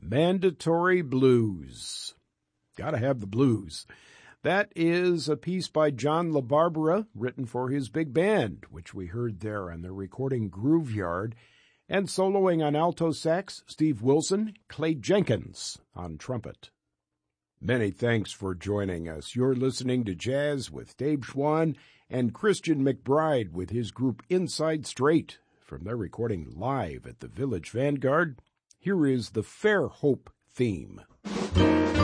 Mandatory Blues. Gotta have the blues. That is a piece by John LaBarbera, written for his big band, which we heard there on the recording Grooveyard, and soloing on alto sax, Steve Wilson, Clay Jenkins on trumpet. Many thanks for joining us. You're listening to Jazz with Dave Schwann and Christian McBride with his group Inside Straight from their recording live at the Village Vanguard. Here is the Fair Hope theme.